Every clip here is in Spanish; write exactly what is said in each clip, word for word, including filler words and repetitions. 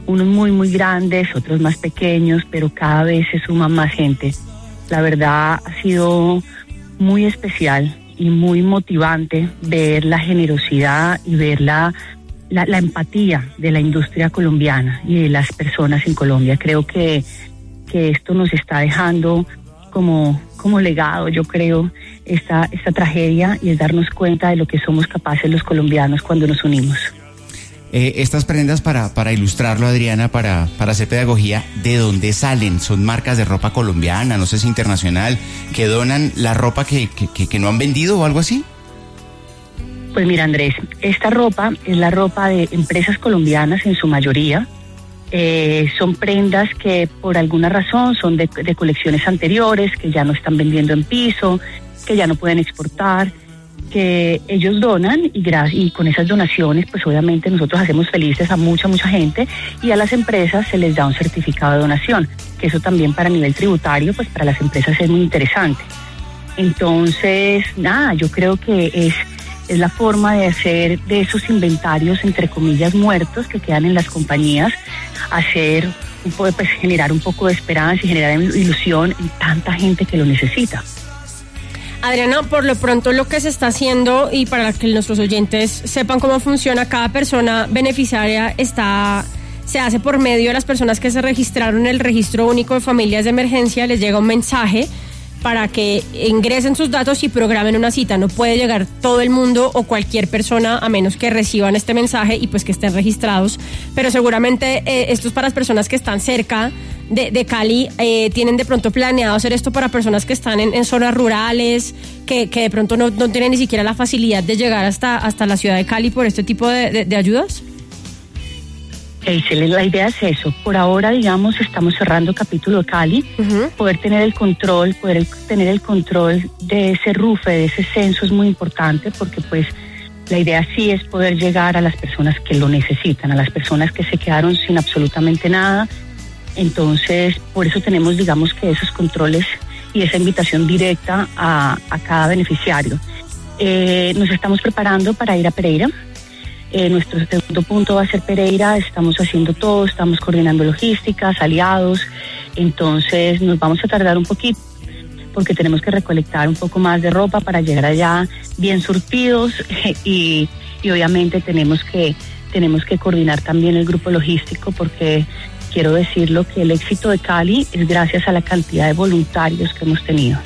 unos muy, muy grandes, otros más pequeños, pero cada vez se suma más gente. La verdad ha sido muy especial y muy motivante ver la generosidad y ver la, la, la empatía de la industria colombiana y de las personas en Colombia. Creo que, que esto nos está dejando como, como legado, yo creo, esta, esta tragedia, y es darnos cuenta de lo que somos capaces los colombianos cuando nos unimos. Eh, estas prendas, para, para ilustrarlo, Adriana, para, para hacer pedagogía, ¿de dónde salen? ¿Son marcas de ropa colombiana, no sé si internacional, que donan la ropa que, que, que, que no han vendido o algo así? Pues mira, Andrés, esta ropa es la ropa de empresas colombianas en su mayoría. Eh, son prendas que por alguna razón son de, de colecciones anteriores, que ya no están vendiendo en piso, que ya no pueden exportar, que ellos donan, y, gra- y con esas donaciones pues obviamente nosotros hacemos felices a mucha, mucha gente, y a las empresas se les da un certificado de donación, que eso también para nivel tributario pues para las empresas es muy interesante. Entonces, nada, yo creo que es, es la forma de hacer de esos inventarios, entre comillas, muertos que quedan en las compañías, hacer un poco, pues generar un poco de esperanza y generar ilusión en tanta gente que lo necesita. Adriana, por lo pronto lo que se está haciendo, y para que nuestros oyentes sepan cómo funciona, cada persona beneficiaria está, se hace por medio de las personas que se registraron en el Registro Único de Familias de Emergencia. Les llega un mensaje para que ingresen sus datos y programen una cita. No puede llegar todo el mundo o cualquier persona a menos que reciban este mensaje y pues que estén registrados, pero seguramente eh, esto es para las personas que están cerca de, de Cali. Eh, tienen de pronto planeado hacer esto para personas que están en, en zonas rurales, que, que de pronto no, no tienen ni siquiera la facilidad de llegar hasta, hasta la ciudad de Cali por este tipo de, de, de ayudas. La idea es eso. Por ahora, digamos, estamos cerrando capítulo de Cali, uh-huh. poder tener el control, poder el, tener el control de ese rufe, de ese censo es muy importante, porque pues la idea sí es poder llegar a las personas que lo necesitan, a las personas que se quedaron sin absolutamente nada. Entonces, por eso tenemos, digamos, que esos controles y esa invitación directa a, a cada beneficiario. Eh, nos estamos preparando para ir a Pereira. Eh, nuestro segundo punto va a ser Pereira. Estamos haciendo todo, estamos coordinando logísticas, aliados, entonces nos vamos a tardar un poquito porque tenemos que recolectar un poco más de ropa para llegar allá bien surtidos y, y obviamente tenemos que, tenemos que coordinar también el grupo logístico, porque quiero decirlo que el éxito de Cali es gracias a la cantidad de voluntarios que hemos tenido,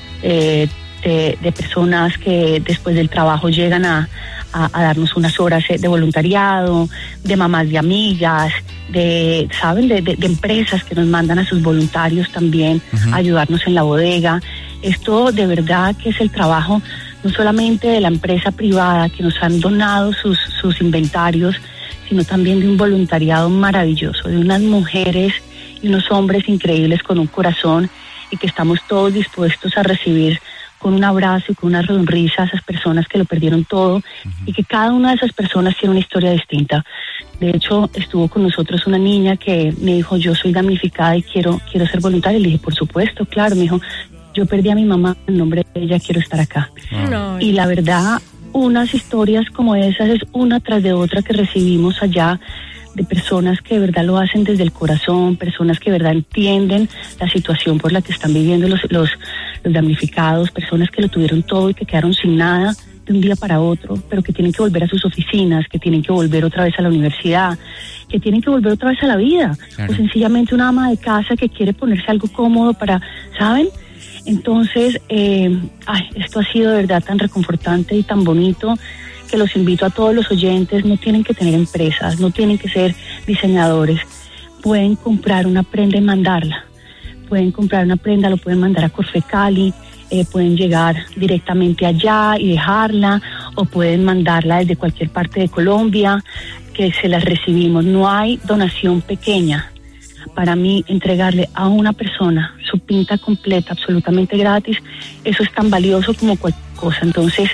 eh, de, de personas que después del trabajo llegan a A, a darnos unas horas de voluntariado, de mamás de amigas, de, ¿saben? De, de, de empresas que nos mandan a sus voluntarios también uh-huh. a ayudarnos en la bodega. Esto de verdad que es el trabajo no solamente de la empresa privada que nos han donado sus, sus inventarios, sino también de un voluntariado maravilloso, de unas mujeres y unos hombres increíbles con un corazón, y que estamos todos dispuestos a recibir con un abrazo y con una sonrisa a esas personas que lo perdieron todo, uh-huh. y que cada una de esas personas tiene una historia distinta. De hecho, estuvo con nosotros una niña que me dijo, yo soy damnificada y quiero, quiero ser voluntaria. Y le dije, por supuesto, claro. Me dijo, yo perdí a mi mamá, en nombre de ella quiero estar acá. Uh-huh. Y la verdad, unas historias como esas es una tras de otra que recibimos allá, de personas que de verdad lo hacen desde el corazón, personas que de verdad entienden la situación por la que están viviendo los, los, los damnificados, personas que lo tuvieron todo y que quedaron sin nada de un día para otro, pero que tienen que volver a sus oficinas, que tienen que volver otra vez a la universidad, que tienen que volver otra vez a la vida, claro. O sencillamente una ama de casa que quiere ponerse algo cómodo para, ¿saben? Entonces, eh, ay, esto ha sido de verdad tan reconfortante y tan bonito, que los invito a todos los oyentes. No tienen que tener empresas, no tienen que ser diseñadores, pueden comprar una prenda y mandarla, pueden comprar una prenda, lo pueden mandar a Corfe Cali, eh, pueden llegar directamente allá y dejarla, o pueden mandarla desde cualquier parte de Colombia, que se las recibimos. No hay donación pequeña. Para mí, entregarle a una persona su pinta completa, absolutamente gratis, eso es tan valioso como cualquier cosa. Entonces,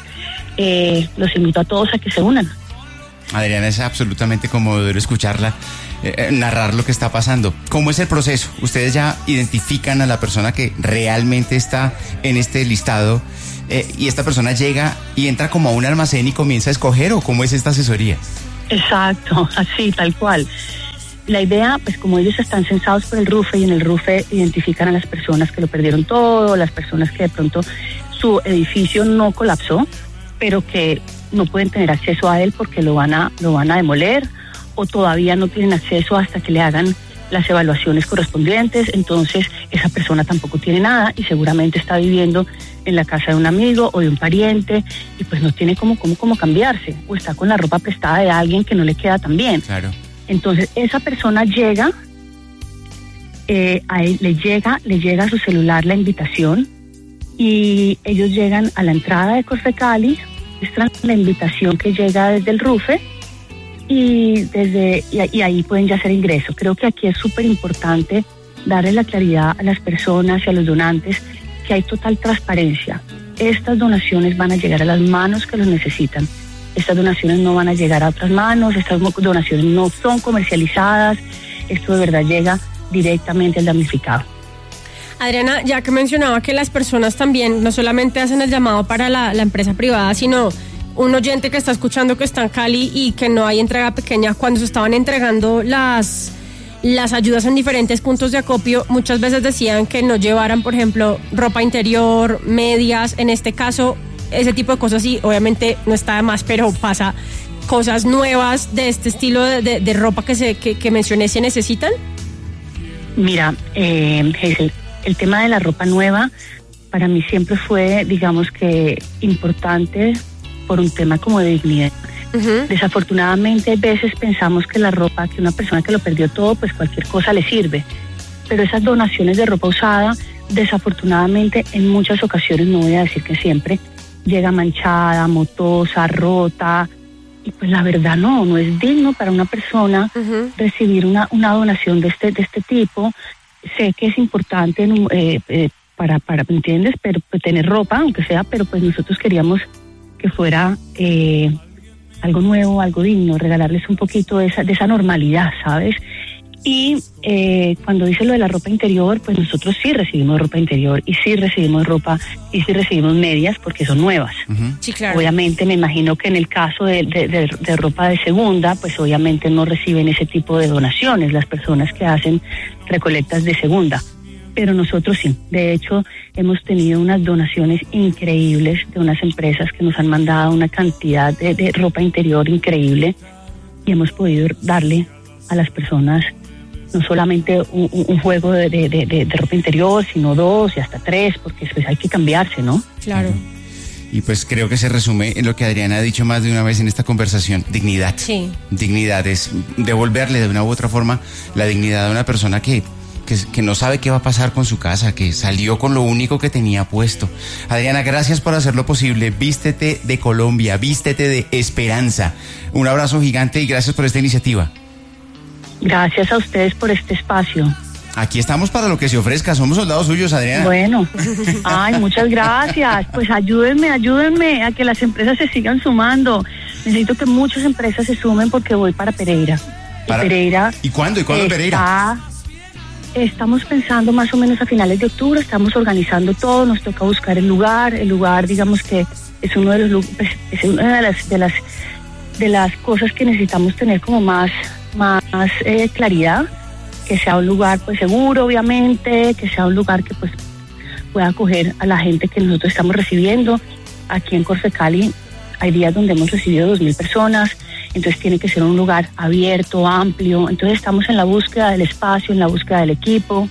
eh, los invito a todos a que se unan. Adriana, es absolutamente conmovedor escucharla eh, narrar lo que está pasando. ¿Cómo es el proceso? ¿Ustedes ya identifican a la persona que realmente está en este listado eh, y esta persona llega y entra como a un almacén y comienza a escoger, o cómo es esta asesoría? Exacto, así, tal cual. la idea, pues como ellos están censados por el RUFE y en el RUFE identifican a las personas que lo perdieron todo, las personas que de pronto su edificio no colapsó, pero que no pueden tener acceso a él porque lo van a, lo van a demoler, o todavía no tienen acceso hasta que le hagan las evaluaciones correspondientes. Entonces esa persona tampoco tiene nada y seguramente está viviendo en la casa de un amigo o de un pariente y pues no tiene cómo, cómo, cómo cambiarse, o está con la ropa prestada de alguien que no le queda tan bien. Claro. Entonces esa persona llega, eh, a él, le llega, le llega a su celular la invitación y ellos llegan a la entrada de Corfecali, muestran la invitación que llega desde el RUFE y desde y, y ahí pueden ya hacer ingreso. Creo que aquí es súper importante darle la claridad a las personas y a los donantes que hay total transparencia. Estas donaciones van a llegar a las manos que los necesitan. Estas donaciones no van a llegar a otras manos, estas donaciones no son comercializadas, esto de verdad llega directamente al damnificado. Adriana, ya que mencionaba que las personas también no solamente hacen el llamado para la, la empresa privada, sino un oyente que está escuchando que está en Cali y que no hay entrega pequeña, cuando se estaban entregando las, las ayudas en diferentes puntos de acopio, muchas veces decían que no llevaran, por ejemplo, ropa interior, medias, en este caso, ese tipo de cosas, y obviamente no está de más, pero pasa, cosas nuevas de este estilo de, de, de ropa que, se, que, que mencioné, ¿se necesitan? Mira, eh, Hazel, el tema de la ropa nueva para mí siempre fue, digamos que, importante por un tema como de dignidad. Uh-huh. Desafortunadamente, a veces pensamos que la ropa, que una persona que lo perdió todo, pues cualquier cosa le sirve. Pero esas donaciones de ropa usada, desafortunadamente, en muchas ocasiones, no voy a decir que siempre, llega manchada, motosa, rota. Y pues la verdad no, no es digno para una persona uh-huh. recibir una, una donación de este, de este tipo. Sé que es importante eh, eh, para, para, ¿me entiendes? Pero pues, tener ropa, aunque sea, pero pues nosotros queríamos que fuera eh, algo nuevo, algo digno, regalarles un poquito de esa, de esa normalidad, ¿sabes? Y eh, cuando dice lo de la ropa interior, pues nosotros sí recibimos ropa interior y sí recibimos ropa y sí recibimos medias porque son nuevas. Uh-huh. Sí, claro. Obviamente me imagino que en el caso de, de, de, de ropa de segunda, pues obviamente no reciben ese tipo de donaciones las personas que hacen recolectas de segunda. Pero nosotros sí. De hecho, hemos tenido unas donaciones increíbles de unas empresas que nos han mandado una cantidad de, de ropa interior increíble y hemos podido darle a las personas no solamente un, un juego de, de, de, de ropa interior, sino dos y hasta tres, porque pues hay que cambiarse, ¿no? Claro. Y pues creo que se resume en lo que Adriana ha dicho más de una vez en esta conversación, dignidad. Sí. Dignidad es devolverle de una u otra forma la dignidad a una persona que, que, que no sabe qué va a pasar con su casa, que salió con lo único que tenía puesto. Adriana, gracias por hacerlo posible. Vístete de Colombia, vístete de esperanza. Un abrazo gigante y gracias por esta iniciativa. Gracias a ustedes por este espacio. Aquí estamos para lo que se ofrezca, somos soldados suyos, Adriana. Bueno, ay, muchas gracias. Pues ayúdenme, ayúdenme a que las empresas se sigan sumando. Necesito que muchas empresas se sumen porque voy para Pereira. Para... ¿Y Pereira? ¿Y cuándo? ¿Y cuándo está... Pereira? Estamos pensando más o menos a finales de octubre, estamos organizando todo, nos toca buscar el lugar, el lugar, digamos que es uno de los pues, es una de las de las de las cosas que necesitamos tener como más más eh, claridad, que sea un lugar pues seguro, obviamente, que sea un lugar que pues pueda acoger a la gente que nosotros estamos recibiendo. Aquí en Corfecali hay días donde hemos recibido dos mil personas, entonces tiene que ser un lugar abierto, amplio. Entonces estamos en la búsqueda del espacio, en la búsqueda del equipo,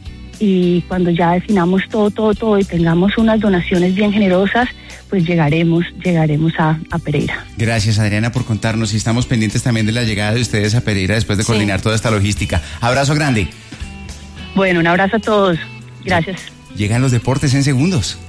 y cuando ya definamos todo, todo, todo y tengamos unas donaciones bien generosas, pues llegaremos, llegaremos a, a Pereira. Gracias, Adriana, por contarnos, y estamos pendientes también de la llegada de ustedes a Pereira después de sí. coordinar toda esta logística. Abrazo grande. Bueno, un abrazo a todos. Gracias. Llegan los deportes en segundos.